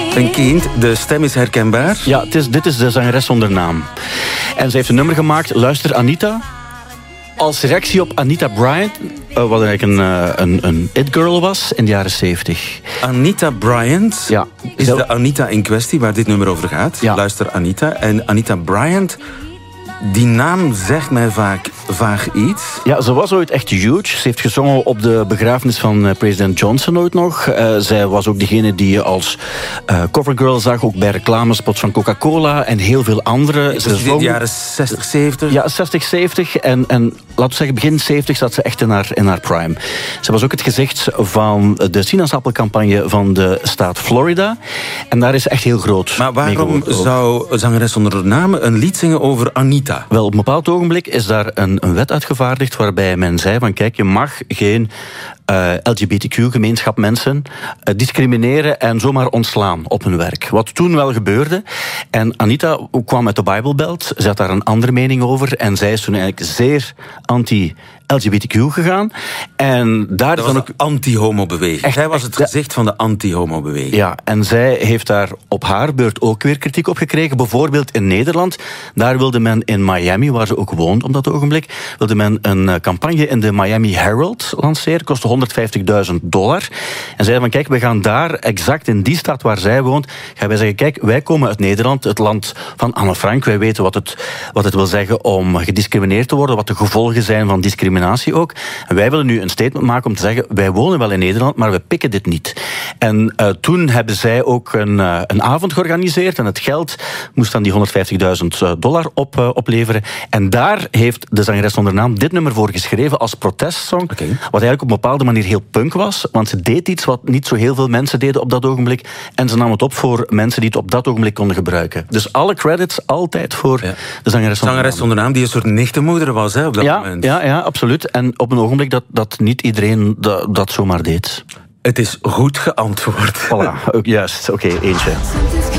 Een kind, de stem is herkenbaar. Ja, dit is de zangeres zonder naam. En ze heeft een nummer gemaakt, Luister Anita. Als reactie op Anita Bryant, wat eigenlijk een it-girl was in de jaren 70. Anita Bryant Ja. is de Anita in kwestie waar dit nummer over gaat. Ja. Luister Anita. En Anita Bryant, die naam zegt mij vaag iets. Ja, ze was ooit echt huge. Ze heeft gezongen op de begrafenis van president Johnson ooit nog. Zij was ook degene die je als covergirl zag, ook bij reclamespots van Coca-Cola en heel veel andere. Ze zong in de jaren 60, 70? Ja, 60, 70. En laten we zeggen, begin 70 zat ze echt in haar prime. Ze was ook het gezicht van de sinaasappelcampagne van de staat Florida. En daar is ze echt heel groot. Maar waarom zou zangeres zonder naam een lied zingen over Anita? Wel, op een bepaald ogenblik is daar een wet uitgevaardigd waarbij men zei van kijk, je mag geen LGBTQ-gemeenschap mensen discrimineren en zomaar ontslaan op hun werk. Wat toen wel gebeurde. En Anita kwam met de Bible Belt. Ze had daar een andere mening over. En zij is toen eigenlijk zeer anti-LGBTQ gegaan. En daar dat is was dan ook anti-homo-beweging. Zij was het gezicht van de anti-homo-beweging. Ja, en zij heeft daar op haar beurt ook weer kritiek op gekregen. Bijvoorbeeld in Nederland. Daar wilde men in Miami, waar ze ook woont op dat ogenblik, wilde men een campagne in de Miami Herald lanceren. Kostte $150.000. En zeiden van kijk, we gaan daar exact in die stad waar zij woont, gaan wij zeggen kijk, wij komen uit Nederland, het land van Anne Frank. Wij weten wat het wil zeggen om gediscrimineerd te worden, wat de gevolgen zijn van discriminatie ook. En wij willen nu een statement maken om te zeggen, wij wonen wel in Nederland, maar we pikken dit niet. En toen hebben zij ook een avond georganiseerd en het geld moest dan die $150.000 opleveren. En daar heeft de zangeres zonder naam dit nummer voor geschreven als protestsong. Okay. Wat eigenlijk op een bepaalde manier heel punk was, want ze deed iets wat niet zo heel veel mensen deden op dat ogenblik. En ze nam het op voor mensen die het op dat ogenblik konden gebruiken. Dus alle credits altijd voor de zangeres zonder naam. Die een soort nichtenmoeder was op dat moment. Ja, absoluut. En op een ogenblik dat niet iedereen dat zomaar deed. Het is goed geantwoord. Voilà, juist. Oké, eentje.